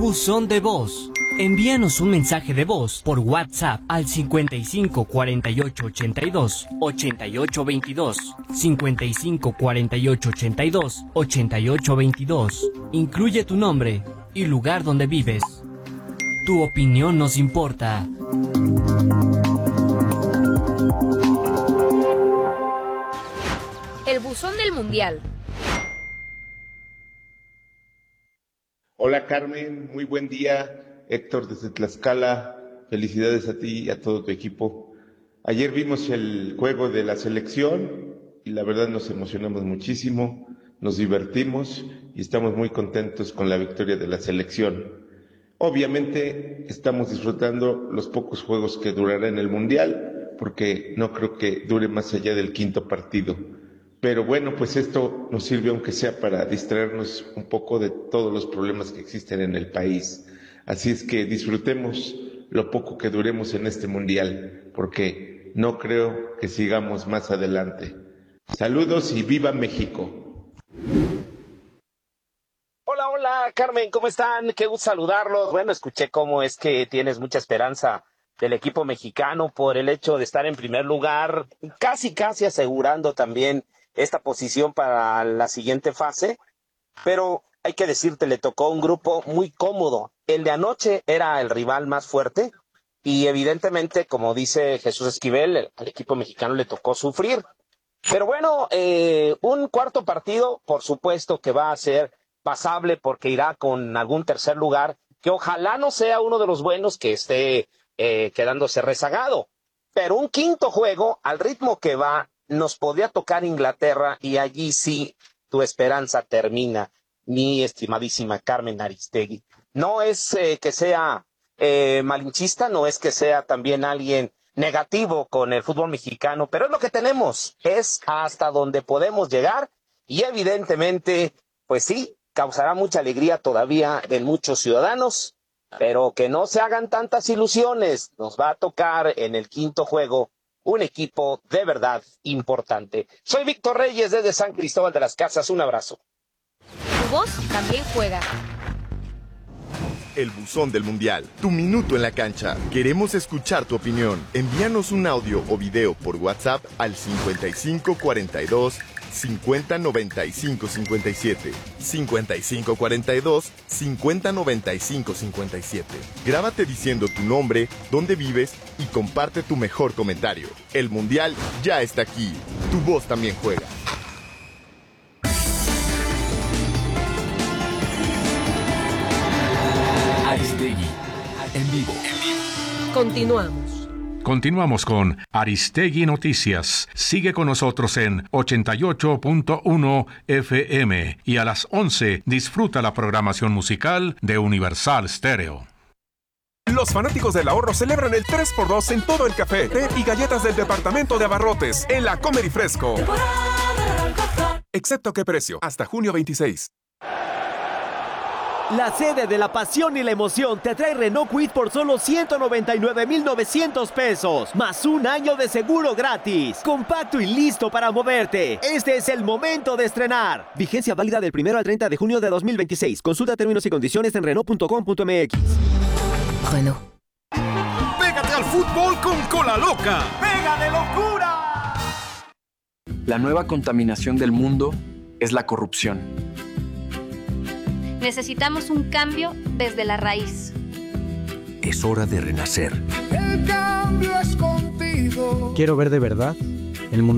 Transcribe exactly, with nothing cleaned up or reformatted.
Buzón de voz. Envíanos un mensaje de voz por WhatsApp al cincuenta y cinco cuarenta y ocho ochenta y dos ochenta y ocho veintidós, cincuenta y cinco cuarenta y ocho ochenta y dos ochenta y ocho veintidós. Incluye tu nombre y lugar donde vives. Tu opinión nos importa. El buzón del mundial. Hola Carmen, muy buen día. Héctor desde Tlaxcala, felicidades a ti y a todo tu equipo. Ayer vimos el juego de la selección y la verdad nos emocionamos muchísimo, nos divertimos y estamos muy contentos con la victoria de la selección. Obviamente estamos disfrutando los pocos juegos que durará en el Mundial, porque no creo que dure más allá del quinto partido. Pero bueno, pues esto nos sirve aunque sea para distraernos un poco de todos los problemas que existen en el país. Así es que disfrutemos lo poco que duremos en este mundial, porque no creo que sigamos más adelante. Saludos y viva México. Hola, hola, Carmen, ¿cómo están? Qué gusto saludarlos. Bueno, escuché cómo es que tienes mucha esperanza del equipo mexicano por el hecho de estar en primer lugar, casi, casi asegurando también esta posición para la siguiente fase, pero hay que decirte, le tocó un grupo muy cómodo. El de anoche era el rival más fuerte y evidentemente, como dice Jesús Esquivel, al equipo mexicano le tocó sufrir. Pero bueno, eh, un cuarto partido, por supuesto que va a ser pasable porque irá con algún tercer lugar, que ojalá no sea uno de los buenos que esté eh, quedándose rezagado. Pero un quinto juego, al ritmo que va, nos podría tocar Inglaterra y allí sí tu esperanza termina, mi estimadísima Carmen Aristegui. No es eh, que sea eh, malinchista, no es que sea también alguien negativo con el fútbol mexicano, pero es lo que tenemos, es hasta donde podemos llegar y evidentemente, pues sí, causará mucha alegría todavía en muchos ciudadanos, pero que no se hagan tantas ilusiones, nos va a tocar en el quinto juego un equipo de verdad importante. Soy Víctor Reyes desde San Cristóbal de las Casas, un abrazo. Tu voz también juega. El buzón del mundial, tu minuto en la cancha. Queremos escuchar tu opinión. Envíanos un audio o video por WhatsApp al cincuenta y cinco cuarenta y dos cincuenta noventa y cinco cincuenta y siete. cincuenta y cinco cuarenta y dos cincuenta noventa y cinco cincuenta y siete. Grábate diciendo tu nombre, dónde vives y comparte tu mejor comentario. El mundial ya está aquí. Tu voz también juega. Aristegui, en vivo. Continuamos. Continuamos con Aristegui Noticias. Sigue con nosotros en ochenta y ocho punto uno F M y a las once disfruta la programación musical de Universal Stereo. Los fanáticos del ahorro celebran el tres por dos en todo el café, té y galletas del departamento de abarrotes en la Comer y Fresco. Excepto qué precio, hasta junio veintiséis. La sede de la pasión y la emoción te trae Renault Kwid por solo ciento noventa y nueve mil novecientos pesos, más un año de seguro gratis. Compacto y listo para moverte. Este es el momento de estrenar. Vigencia válida del primero al treinta de junio de dos mil veintiséis. Consulta términos y condiciones en Renault punto com punto m x. Renault. ¡Pégate al fútbol con Cola Loca! ¡Pega de locura! La nueva contaminación del mundo es la corrupción. Necesitamos un cambio desde la raíz. Es hora de renacer. El cambio es contigo. Quiero ver de verdad el mundo